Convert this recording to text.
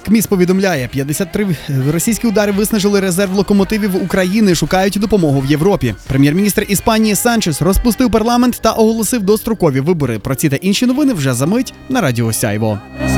КМІС повідомляє, 53 російські удари виснажили резерв локомотивів України, шукають допомогу в Європі. Прем'єр-міністр Іспанії Санчес розпустив парламент та оголосив дострокові вибори. Про ці та інші новини вже за мить на Радіо Сяйво.